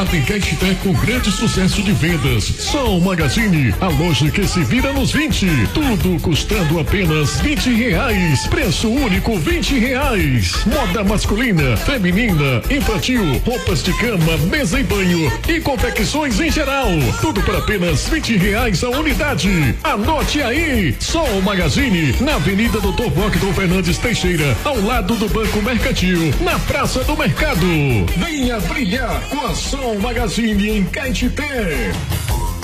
Renata em Caetité com grande sucesso de vendas. Sol Magazine, a loja que se vira nos 20. Tudo custando apenas R$20. Preço único R$20. Moda masculina, feminina, infantil, roupas de cama, mesa e banho e confecções em geral. Tudo por apenas R$20 a unidade. Anote aí. Sol Magazine, na Avenida Dr. Washington Fernandes Teixeira, ao lado do Banco Mercantil, na Praça do Mercado. Venha brilhar com a Sol Magazine em Caetité.